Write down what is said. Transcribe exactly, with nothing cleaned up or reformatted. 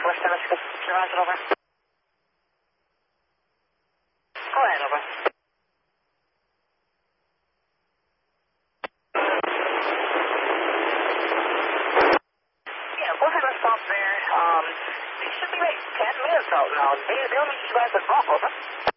West Tennessee, Horizon, over. Go ahead, over. Yeah, go ahead and stop there. Um, you should be like ten minutes out now. They, they'll meet you guys at Brock, over.